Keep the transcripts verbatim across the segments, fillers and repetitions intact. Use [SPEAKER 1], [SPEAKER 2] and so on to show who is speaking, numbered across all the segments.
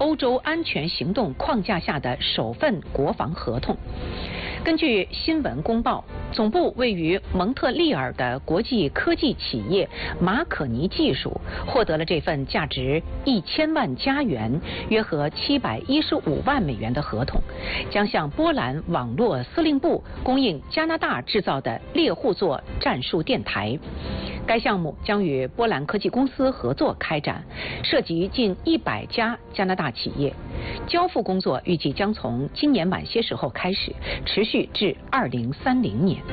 [SPEAKER 1] 欧洲安全行动框架下的首份国防合同。根据新闻公报，总部位于蒙特利尔的国际科技企业马可尼技术获得了这份价值一千万加元，约合七百一十五万美元的合同，将向波兰网络司令部供应加拿大制造的猎户座战术电台。该项目将与波兰科技公司合作开展，涉及近一百家加拿大企业。交付工作预计将从今年晚些时候开始，持续至二零三零年。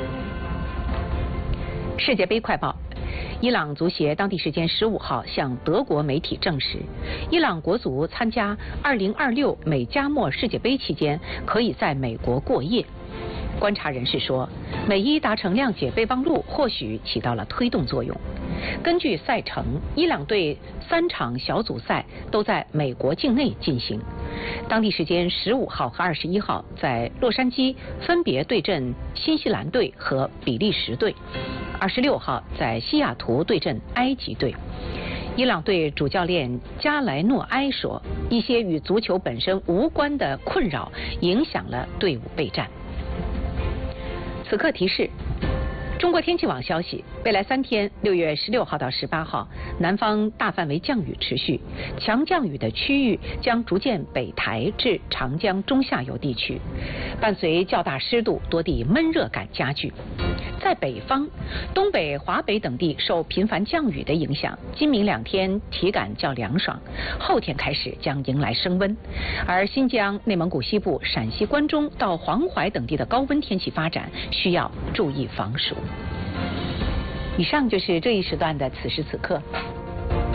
[SPEAKER 1] 世界杯快报。伊朗足协当地时间十五号向德国媒体证实，伊朗国足参加二零二六美加墨世界杯期间可以在美国过夜。观察人士说，美伊达成谅解备忘录或许起到了推动作用。根据赛程，伊朗队三场小组赛都在美国境内进行。当地时间十五号和二十一号在洛杉矶分别对阵新西兰队和比利时队，二十六号在西雅图对阵埃及队。伊朗队主教练加莱诺埃说，一些与足球本身无关的困扰影响了队伍备战。此刻提示：中国天气网消息，未来三天，六月十六号到十八号，南方大范围降雨持续，强降雨的区域将逐渐北抬至长江中下游地区，伴随较大湿度，多地闷热感加剧。在北方，东北、华北等地受频繁降雨的影响，今明两天体感较凉爽，后天开始将迎来升温。而新疆、内蒙古西部、陕西关中到黄淮等地的高温天气发展，需要注意防暑。以上就是这一时段的此时此刻。